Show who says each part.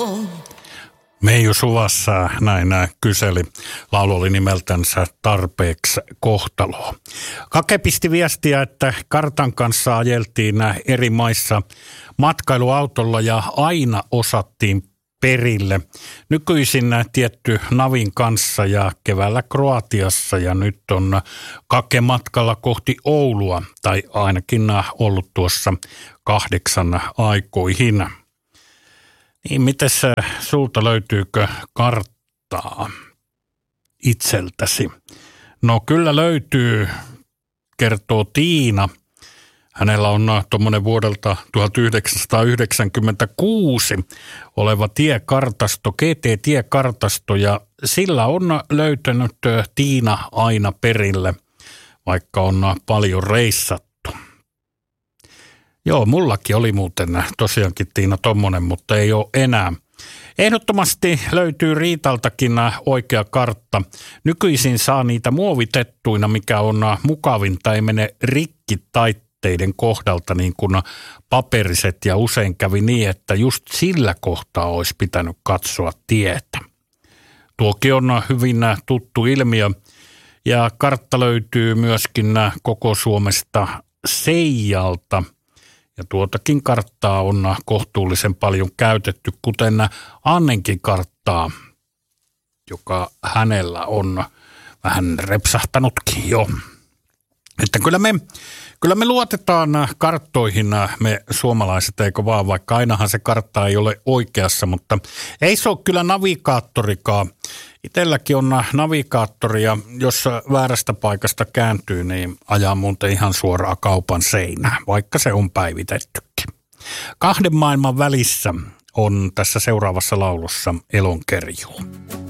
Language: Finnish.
Speaker 1: Meiju Suvassa näin kyseli. Laulu oli nimeltänsä Tarpeeksi kohtaloa. Kake pisti viestiä, että kartan kanssa ajeltiin eri maissa matkailuautolla ja aina osattiin perille. Nykyisin tietty Navin kanssa ja keväällä Kroatiassa ja nyt on Kake matkalla kohti Oulua tai ainakin ollut tuossa 8 aikoihin. Niin, mites sulta löytyykö karttaa itseltäsi? No kyllä löytyy, kertoo Tiina. Hänellä on tuommoinen vuodelta 1996 oleva tiekartasto, GT-tiekartasto, ja sillä on löytänyt Tiina aina perille, vaikka on paljon reissattu. Joo, mullakin oli muuten tosiaankin Tiina tommonen, mutta ei ole enää. Ehdottomasti löytyy Riitaltakin oikea kartta. Nykyisin saa niitä muovitettuina, mikä on mukavinta, ei mene rikki taitteiden kohdalta niin kuin paperiset, ja usein kävi niin, että just sillä kohtaa olisi pitänyt katsoa tietä. Tuokin on hyvin tuttu ilmiö, ja kartta löytyy myöskin koko Suomesta Seijalta. Ja tuotakin karttaa on kohtuullisen paljon käytetty, kuten Annenkin karttaa, joka hänellä on vähän repsahtanutkin jo. Että kyllä me luotetaan karttoihin, me suomalaiset, eikö vaan, vaikka ainahan se kartta ei ole oikeassa, mutta ei se ole kyllä navigaattorikaan. Itselläkin on navigaattori, ja jos väärästä paikasta kääntyy, niin ajaa muuten ihan suoraan kaupan seinään, vaikka se on päivitettykin. 2 maailman välissä on tässä seuraavassa laulussa Elonkerjuu.